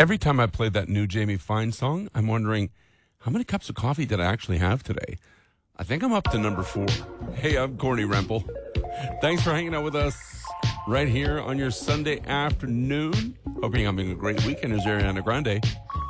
Every time I play that new Jamie Fine song, I'm wondering, how many cups of coffee did I actually have today? I think I'm up to number 4. Hey, I'm Corny Rempel. Thanks for hanging out with us right here on your Sunday afternoon. Hope you're having a great weekend. Is Ariana Grande.